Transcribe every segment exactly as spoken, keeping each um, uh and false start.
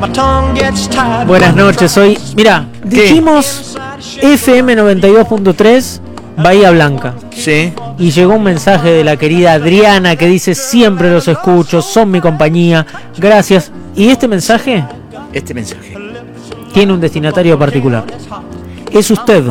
Buenas noches, hoy, mira, dijimos F M noventa y dos punto tres, Bahía Blanca. Sí. Y llegó un mensaje de la querida Adriana que dice: siempre los escucho, son mi compañía, gracias. Y este mensaje, Este mensaje tiene un destinatario particular. Es usted.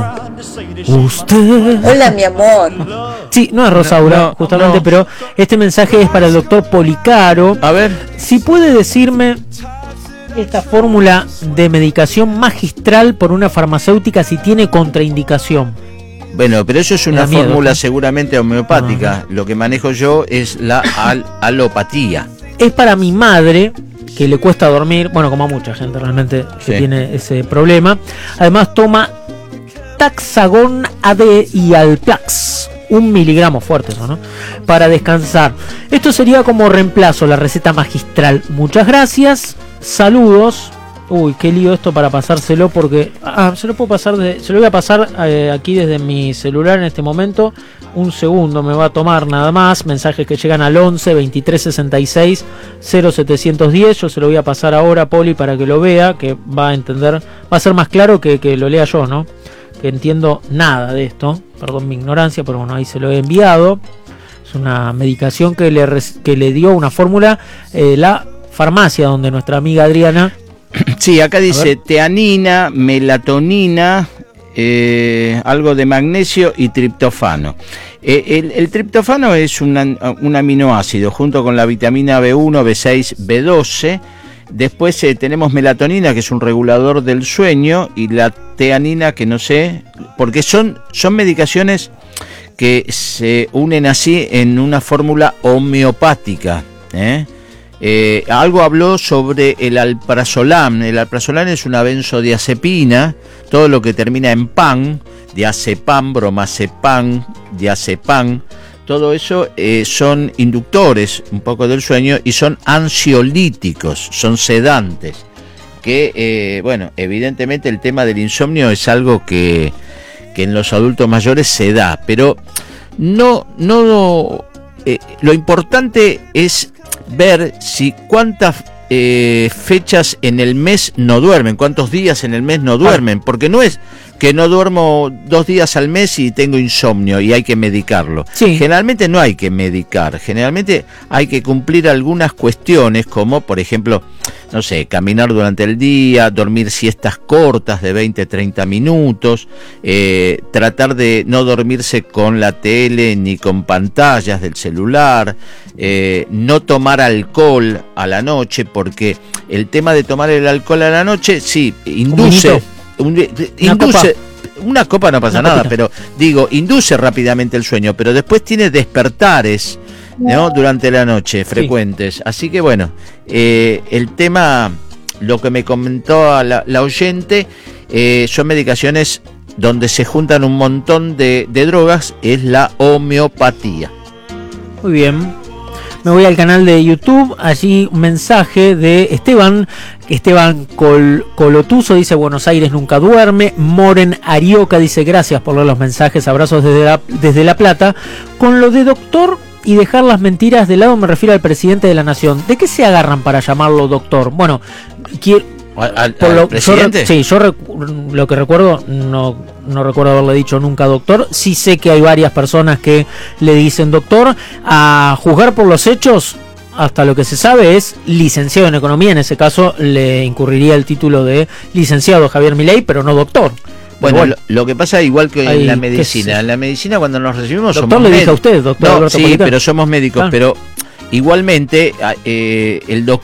Usted. Hola, mi amor. Sí, no es Rosaura, No, no, justamente, no. pero este mensaje es para el doctor Policaro. A ver. Si puede decirme esta fórmula de medicación magistral por una farmacéutica, si tiene contraindicación. Bueno, pero eso es una Me da miedo, fórmula ¿no? seguramente homeopática. Lo que manejo yo es la al alopatía. Es para mi madre, que le cuesta dormir, bueno, como a mucha gente realmente que Sí. tiene ese problema. Además toma Taxagon A D y Alplax, un miligramo, fuerte eso, ¿no? Para descansar. Esto sería como reemplazo, la receta magistral. Muchas gracias, saludos. Uy, qué lío esto para pasárselo, porque ah, se lo puedo pasar de, se lo voy a pasar eh, aquí desde mi celular en este momento. Un segundo me va a tomar nada más. Mensajes que llegan al once veintitrés sesenta y seis cero setecientos diez. Yo se lo voy a pasar ahora a Poli para que lo vea, que va a entender, va a ser más claro que, que lo lea yo, ¿no? Que entiendo nada de esto, perdón mi ignorancia, pero bueno, ahí se lo he enviado. Es una medicación que le, que le dio una fórmula eh, la farmacia donde nuestra amiga Adriana. Sí, acá dice teanina, melatonina, eh, algo de magnesio y triptofano. Eh, el, el triptofano es un, un aminoácido junto con la vitamina B uno, B seis, B doce. Después eh, tenemos melatonina, que es un regulador del sueño, y la teanina, que no sé, porque son, son medicaciones que se unen así en una fórmula homeopática, ¿eh? Eh, algo habló sobre el alprazolam. El alprazolam es una benzodiazepina, todo lo que termina en pan, diazepam, bromazepam, diazepam, todo eso eh, son inductores un poco del sueño y son ansiolíticos, son sedantes. Que, eh, bueno, evidentemente el tema del insomnio es algo que, que en los adultos mayores se da, pero no, no, eh, lo importante es ver si cuántas eh, fechas en el mes no duermen, cuántos días en el mes no duermen, porque no es que no duermo dos días al mes y tengo insomnio y hay que medicarlo. Sí. Generalmente no hay que medicar, generalmente hay que cumplir algunas cuestiones como, por ejemplo, no sé, caminar durante el día, dormir siestas cortas de veinte a treinta minutos, eh, tratar de no dormirse con la tele ni con pantallas del celular, eh, no tomar alcohol a la noche, porque el tema de tomar el alcohol a la noche, sí, induce... Un, una induce copa. Una copa no pasa Una nada, copita. pero digo, induce rápidamente el sueño, pero después tiene despertares, ¿no? Durante la noche, frecuentes. Sí. Así que bueno, eh, el tema, lo que me comentó la, la oyente, eh, son medicaciones donde se juntan un montón de, de drogas, es la homeopatía. Muy bien. Me voy al canal de YouTube, allí un mensaje de Esteban, Esteban Col, Colotuso, dice: Buenos Aires nunca duerme. Moren Arioca dice: gracias por leer los mensajes, abrazos desde la, desde La Plata. Con lo de doctor y dejar las mentiras de lado, me refiero al presidente de la nación. ¿De qué se agarran para llamarlo doctor? Bueno, quiero... ¿Al, Por al lo, presidente? Yo, sí, yo recu- lo que recuerdo, no, no recuerdo haberle dicho nunca doctor. Sí sé que hay varias personas que le dicen doctor. A juzgar por los hechos, hasta lo que se sabe, es licenciado en economía. En ese caso le incurriría el título de licenciado Javier Milei, pero no doctor. Bueno, bueno, lo, lo que pasa igual que hay, en la medicina. En la medicina cuando nos recibimos doctor somos le dije médicos. a usted, doctor No, Alberto sí, Policano. pero somos médicos, Ah. pero igualmente eh, el doctor